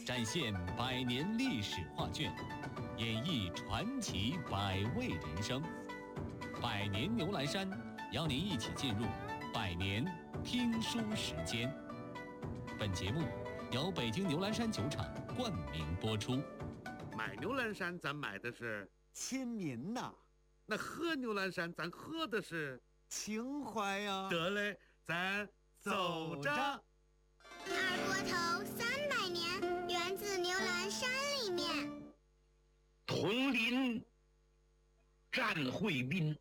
展现百年历史画卷，演绎传奇百味人生。百年牛栏山邀您一起进入百年听书时间。本节目由北京牛栏山酒厂冠名播出。 买牛栏山咱买的是亲民呐， 那喝牛栏山咱喝的是情怀呀。 得嘞，咱走着。 二锅头300年，源自牛栏山里面。 铜林战会宾，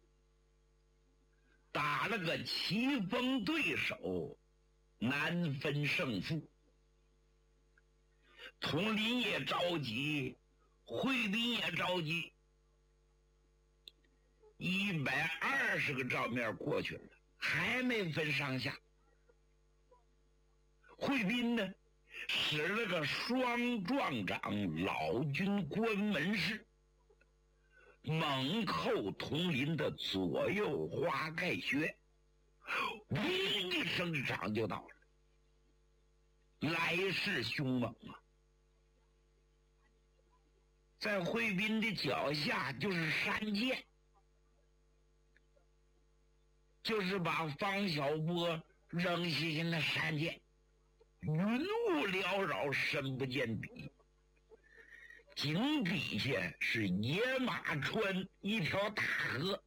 打了个棋逢对手，难分胜负。铜林也着急，会宾也着急。120个照面过去了，还没分上下。会宾呢，使了个双壮掌老君关门式，猛扣铜林的左右花盖穴，嗡一声掌就到了，来势凶猛啊！在会宾的脚下就是山涧，就是把方小波扔下去那山涧。云雾缭绕，深不见底。井底下是野马川一条大河，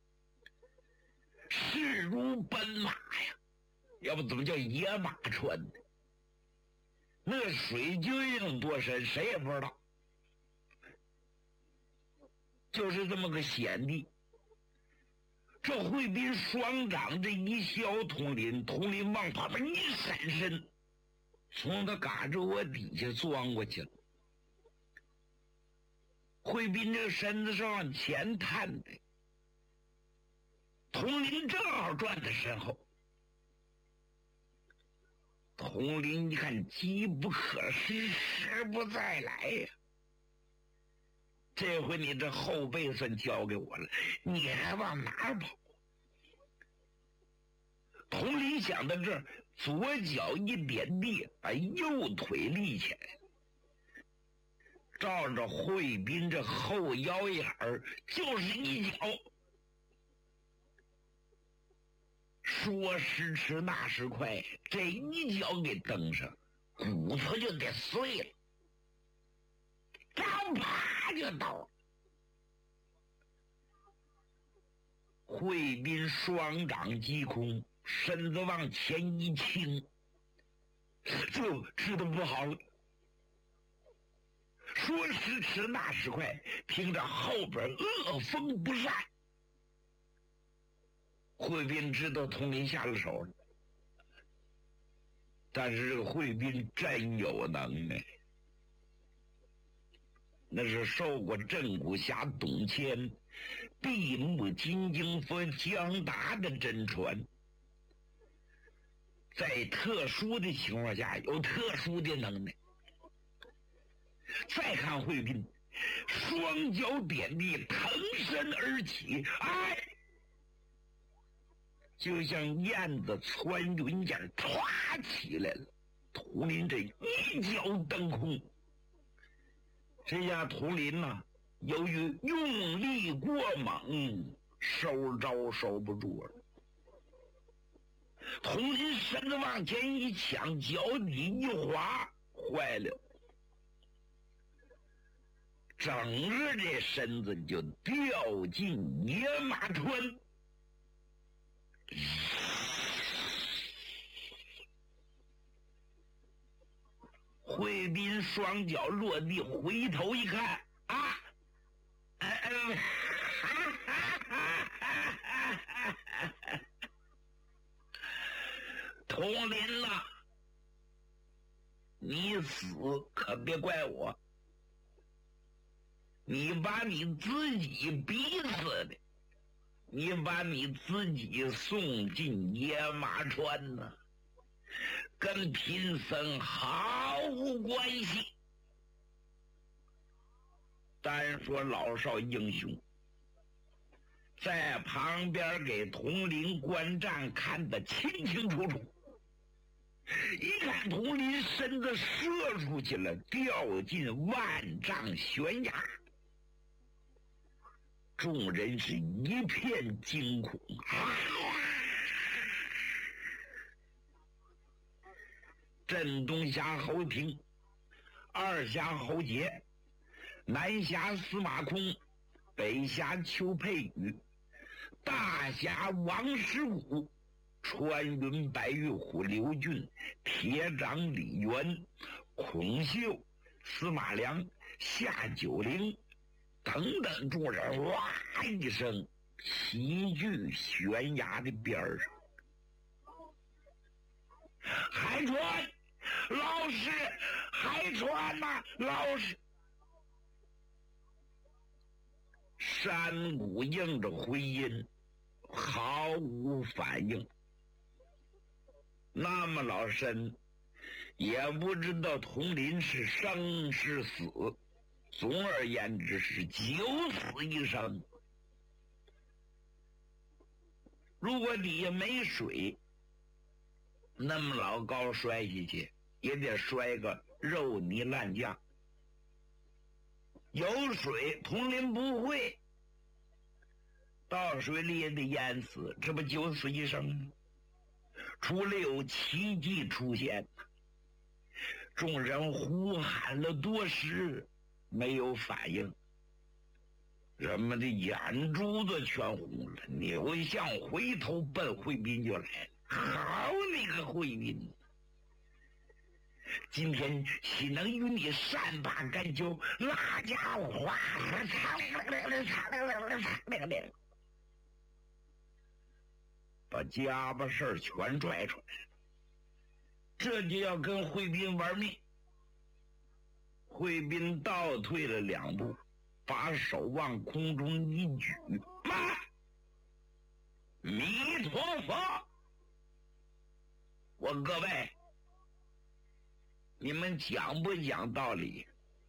势如奔马呀，要不怎么叫野马川呢？那水究竟多深，谁也不知道。就是这么个险地。这会宾双掌这一削铜林，铜林往旁边一闪身，从他嘎着我底下钻过去了。会宾这个身子是往前探的，铜林正好转他身后。铜林一看机不可失，时不再来呀！这回你这后背算交给我了，你还往哪儿跑？铜林想到这儿，左脚一点地，把右腿立起来，照着会宾这后腰眼儿就是一脚。说时迟那时快，这一脚给蹬上，骨头就得碎了，刚啪就倒了。会宾双掌击空，身子往前一倾，就知道不好了。说时迟那时快，听着后边恶风不善，会宾知道铜林下了手了。但是这个会宾真有能耐，那是受过镇古侠董谦、闭目金睛佛姜达的真传，在特殊的情况下有特殊的能耐。再看会宾，双脚点地，腾身而起，哎，就像燕子穿云箭，唰起来了。铜林这一脚蹬空，这下铜林呐，由于用力过猛，收招收不住了。铜林身子往前一抢，脚底一滑，坏了，整个这身子就掉进野马川。会宾双脚落地，回头一看啊，铜林呐，你死可别怪我，你把你自己逼死的，你把你自己送进野马川呢，跟贫僧毫无关系。单说老少英雄，在旁边给铜陵观战看得清清楚楚。 一看统领身子射出去了，掉进万丈悬崖。众人是一片惊恐镇东辖侯平，二辖侯杰，南辖司马空，北辖邱佩宇，大辖王师古，穿云白玉虎刘俊，铁掌李元，孔秀，司马良，夏九龄等等众人哇一声齐聚悬崖的边上。海川，老师，海川呐，老师！山谷应着回音，毫无反应。那么老身也不知道统领是生是死，总而言之是九死一生。如果底下没水，那么老高摔下去也得摔个肉泥烂酱。有水，统领不会，到水里也得淹死，这不九死一生吗？除了有奇迹出现，众人呼喊了多时，没有反应。人们的眼珠子全红了，扭向回头奔惠斌就来了。好你个惠斌，今天岂能与你善罢甘休？那家伙哗，把家巴事儿全拽出来了，这就要跟惠斌玩命。惠斌倒退了2步，把手往空中一举，妈，弥陀佛！我各位，你们讲不讲道理？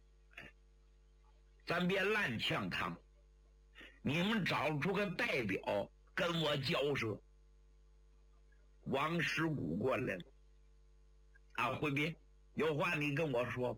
咱别烂呛汤，你们找出个代表跟我交涉。王师古过来了，啊，惠斌，有话你跟我说。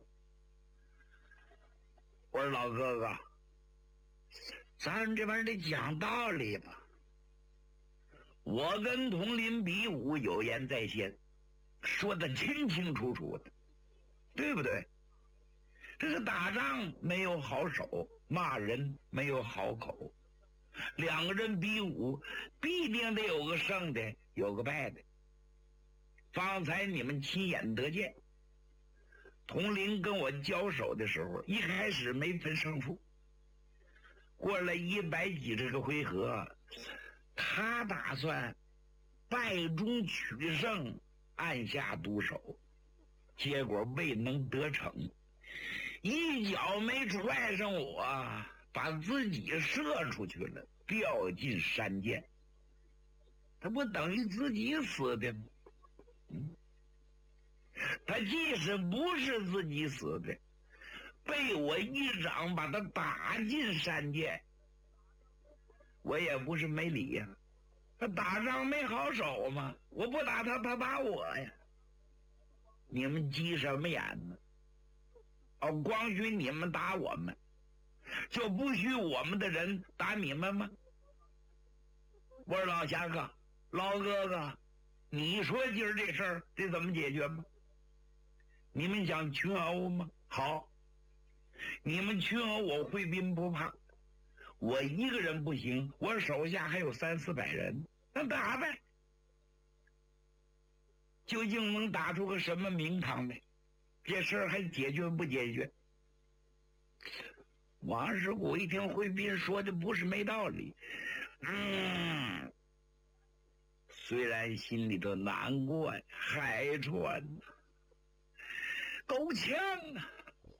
我说老哥哥，咱这边得讲道理吧。我跟统领比武有言在先，说的清清楚楚的，对不对？这个打仗没有好手，骂人没有好口，两个人比武必定得有个胜的，有个败的。方才你们亲眼得见，统领跟我交手的时候，一开始没分胜负，过了100几这个回合，他打算败中取胜，按下毒手，结果未能得逞，一脚没踹上我，把自己射出去了，掉进山涧。他不等于自己死的吗？他即使不是自己死的，被我一掌把他打进山涧，我也不是没理呀。他打仗没好手嘛，我不打他，他打我呀。你们急什么眼呢？哦，光许你们打我们，就不许我们的人打你们吗？我说老侠客，老哥哥，你说今儿这事儿得怎么解决吗？你们想群殴吗？好，你们群殴我惠斌不怕，我一个人不行，我手下还有300-400人，那打呗。究竟能打出个什么名堂来？这事儿还解决不解决？王师古一听惠斌说的不是没道理，虽然心里头难过呀，海川呐，够呛啊！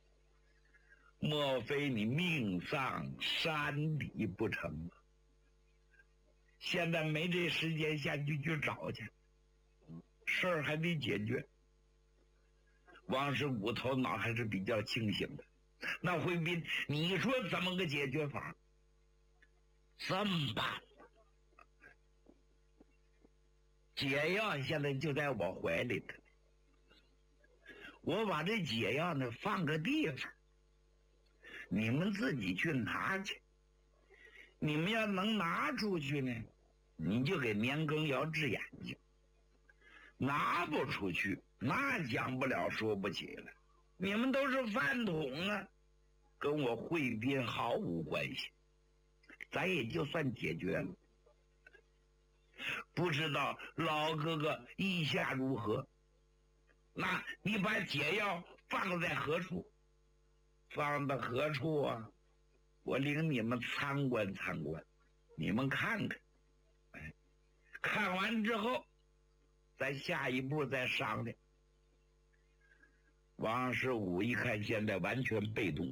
莫非你命丧山底不成啊？现在没这时间下去找去，事儿还得解决。王师古头脑还是比较清醒的。那惠斌，你说怎么个解决法？这么办？解药现在就在我怀里头， 我把这解药呢放个地方，你们自己去拿去。你们要能拿出去呢，你就给年羹尧治眼睛；拿不出去，那讲不了说不起了。你们都是饭桶啊，跟我汇编毫无关系，咱也就算解决了。不知道老哥哥意下如何？那你把解药放在何处？放到何处啊？我领你们参观参观，你们看看。哎，看完之后，咱下一步再商量。王世武一看现在完全被动，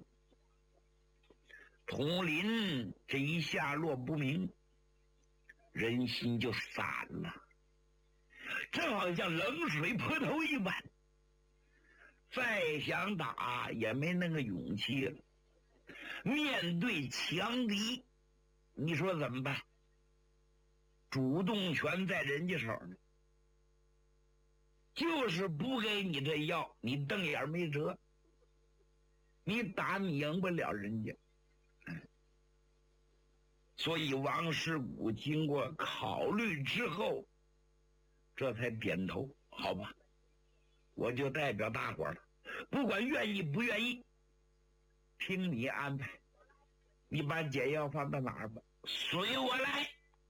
统领这一下落不明，人心就散了，正好像冷水泼头一般，再想打也没那个勇气了。面对强敌，你说怎么办？主动权在人家手呢，就是不给你这药，你瞪眼没辙，你打你赢不了人家。所以王世武经过考虑之后，这才点头，好吧，我就代表大伙了，不管愿意不愿意，听你安排。你把解药放到哪儿吧，随我来。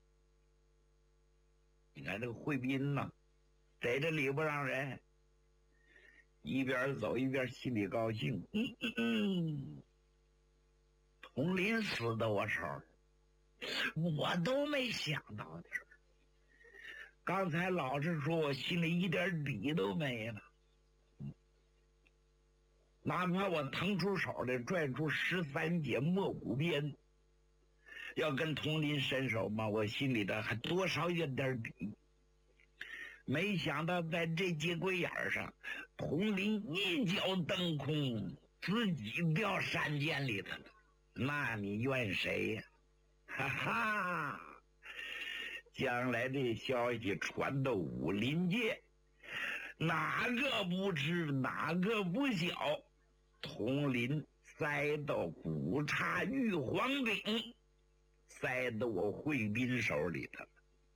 你看这个惠宾呐，逮着理不让人，一边走一边心里高兴。统领死到我手，我都没想到的事儿。刚才老实说，我心里一点底都没了。哪怕我腾出手来拽出13节没骨鞭，要跟统领伸手嘛，我心里的还多少有点底。没想到在这节骨眼上，统领一脚蹬空，自己掉山涧里头了。那你怨谁呀？哈哈！将来这消息传到武林界，哪个不知哪个不晓？统领塞到古刹玉皇鼎，塞到我惠宾手里头。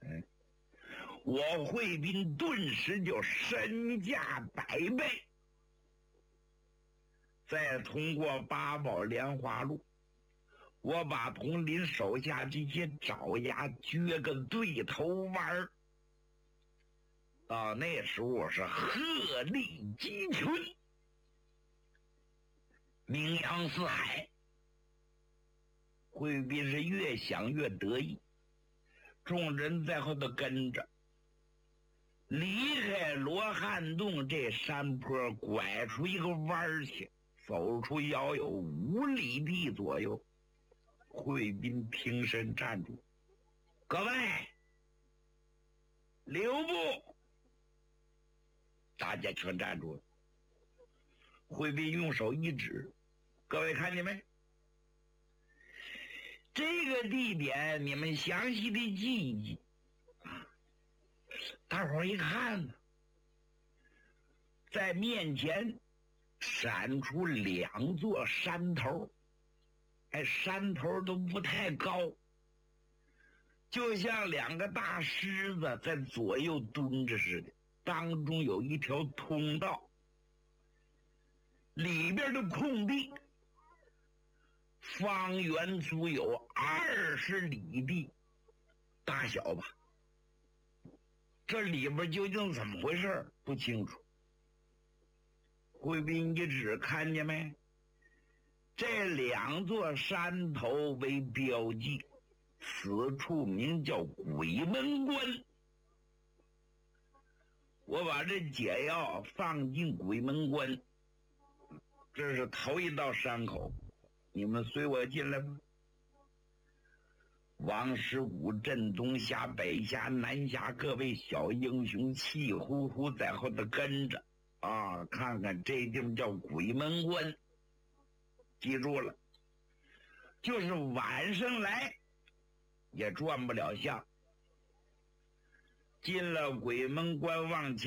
我惠宾顿时就身价100倍。再通过八宝莲花路，我把统领手下这些爪牙撅个对头弯儿。到那时候是鹤立鸡群，名扬四海。惠宾是越想越得意，众人在后头跟着，离开罗汉洞这山坡，拐出一个弯儿去，走出要有5里地左右。惠宾挺身站住，各位留步！大家全站住了。惠宾用手一指，各位看见没？这个地点你们详细的记一记。大伙儿一看呢，在面前闪出2座山头，山头都不太高，就像2个大狮子在左右蹲着似的，当中有一条通道，里边的空地方圆足有20里地大小吧。这里边究竟怎么回事不清楚。惠宾一指，看见没？这2座山头为标记，此处名叫鬼门关。我把这解药放进鬼门关，这是头一道山口，你们随我进来吧。王世武、镇东峡、北峡、南峡各位小英雄气呼呼在后头跟着啊！看看这地方叫鬼门关，记住了，就是晚上来也转不了相。进了鬼门关往前